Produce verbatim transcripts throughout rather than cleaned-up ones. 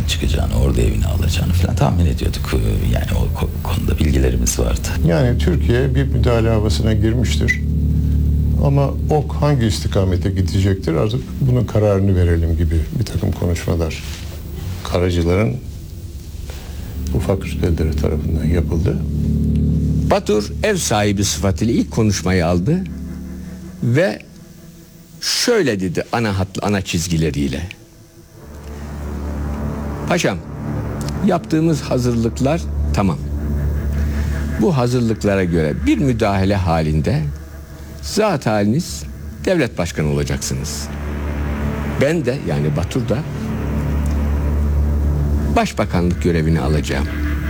Amerika'nın çıkacağını, orada evini alacağını falan tahmin ediyorduk. Yani o konuda bilgilerimiz vardı. Yani Türkiye bir müdahale havasına girmiştir. Ama ok hangi istikamete gidecektir artık bunun kararını verelim gibi bir takım konuşmalar Karacıların ufak üstelleri tarafından yapıldı. Batur ev sahibi sıfatıyla ilk konuşmayı aldı ve şöyle dedi ana hatlı ana çizgileriyle. Paşam, yaptığımız hazırlıklar tamam. Bu hazırlıklara göre bir müdahale halinde zat haliniz devlet başkanı olacaksınız. Ben de yani Batur da başbakanlık görevini alacağım.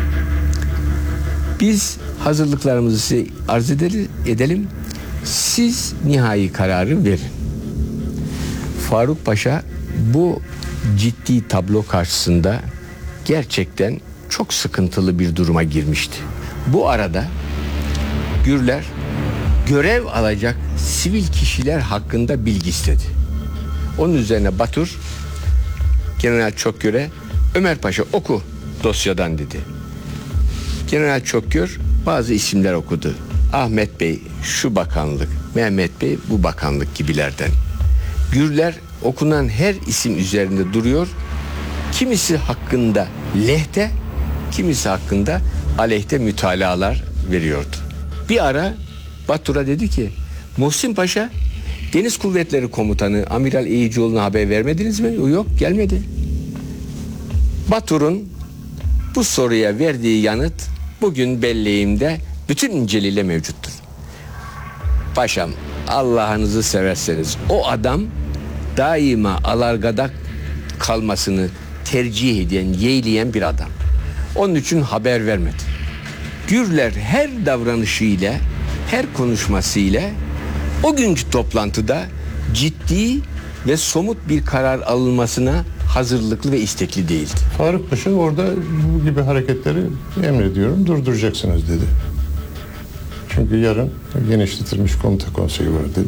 Biz hazırlıklarımızı size arz edelim. Siz nihai kararı verin. Faruk Paşa bu ciddi tablo karşısında gerçekten çok sıkıntılı bir duruma girmişti. Bu arada Gürler görev alacak sivil kişiler hakkında bilgi istedi. Onun üzerine Batur General Çokgör'e Ömer Paşa oku dosyadan dedi. General Çokgör bazı isimler okudu. Ahmet Bey şu bakanlık, Mehmet Bey bu bakanlık gibilerden. Gürler okunan her isim üzerinde duruyor. Kimisi hakkında lehte, kimisi hakkında aleyhte mütalalar veriyordu. Bir ara Batur'a dedi ki, Muhsin Paşa Deniz Kuvvetleri Komutanı Amiral Eğicioğlu'na haber vermediniz mi? Yok, gelmedi. Batur'un bu soruya verdiği yanıt bugün belleğimde bütün inceliğiyle mevcuttur. Paşam, Allah'ınızı severseniz o adam daima alargada kalmasını tercih eden, yeğleyen bir adam. Onun için haber vermedi. Gürler her davranışıyla, her konuşmasıyla o günkü toplantıda ciddi ve somut bir karar alınmasına hazırlıklı ve istekli değildi. Faruk Paşa orada bu gibi hareketleri emrediyorum, durduracaksınız dedi. Çünkü yarın genişletilmiş komuta konseyi var dedi.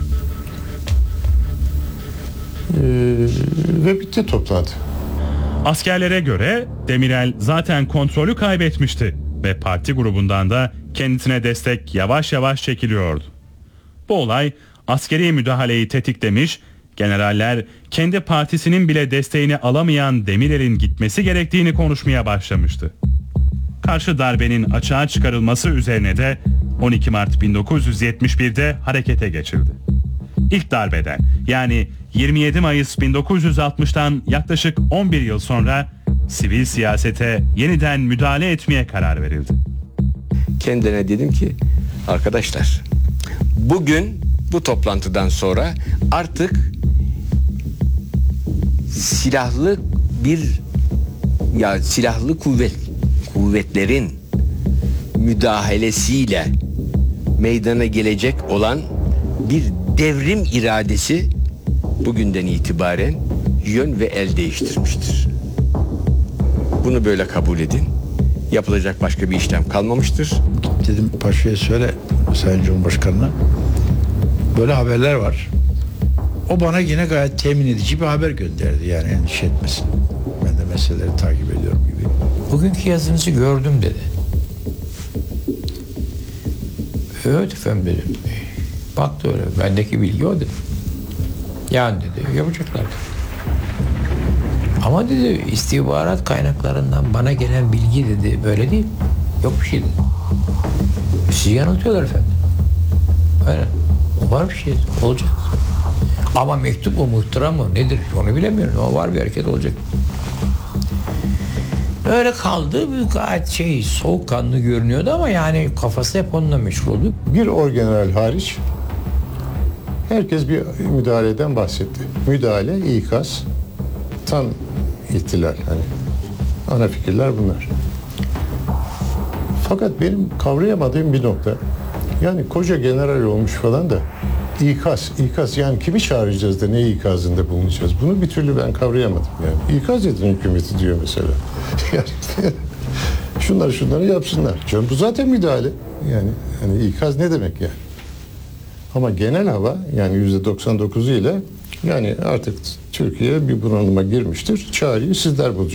Ee, ve bitti toplantı. Askerlere göre Demirel zaten kontrolü kaybetmişti ve parti grubundan da kendisine destek yavaş yavaş çekiliyordu. Bu olay askeri müdahaleyi tetiklemiş, generaller kendi partisinin bile desteğini alamayan Demirel'in gitmesi gerektiğini konuşmaya başlamıştı. Karşı darbenin açığa çıkarılması üzerine de on iki Mart bin dokuz yüz yetmiş bir'de harekete geçildi. İlk darbeden yani yirmi yedi Mayıs bin dokuz yüz altmış'tan yaklaşık on bir yıl sonra sivil siyasete yeniden müdahale etmeye karar verildi. Kendine dedim ki arkadaşlar bugün bu toplantıdan sonra artık silahlı bir ya silahlı kuvvet kuvvetlerin müdahalesiyle meydana gelecek olan bir devrim iradesi bugünden itibaren yön ve el değiştirmiştir. Bunu böyle kabul edin. Yapılacak başka bir işlem kalmamıştır. Dedim Paşa'ya söyle Sayın Cumhurbaşkanı'na. Böyle haberler var. O bana yine gayet temin edici bir haber gönderdi. Yani endişe etmesin. Ben de meseleleri takip ediyorum gibi. Bugünkü yazınızı gördüm dedi. Evet efendim dedim. Baktı öyle. Bendeki bilgi o dedi. Yani dedi yapacaklar dedi. Ama dedi istihbarat kaynaklarından bana gelen bilgi dedi böyle değil. Yok bir şey dedi. Sizi yanıltıyorlar efendim. Öyle. Var bir şey olacak. Ama mektup mu muhtıra mı nedir onu bilemiyorum ama var bir hareket olacak. Öyle kaldı gayet şey soğukkanlı görünüyordu ama yani kafası hep onunla meşgul oldu. Bir orgeneral hariç herkes bir müdahaleden bahsetti. Müdahale, ikaz, tam ihtilal. Hani ana fikirler bunlar. Fakat benim kavrayamadığım bir nokta, yani koca general olmuş falan da ikaz, ikaz yani kimi çağıracağız da ne ikazında bulunacağız? Bunu bir türlü ben kavrayamadım yani. İkaz edin hükümeti diyor mesela. Yani şunları şunları yapsınlar. Canım bu zaten müdahale. Yani hani ikaz ne demek yani? Ama genel hava yani yüzde doksan dokuzu ile yani artık Türkiye bir bunalıma girmiştir. Çareyi sizler bulacaksınız.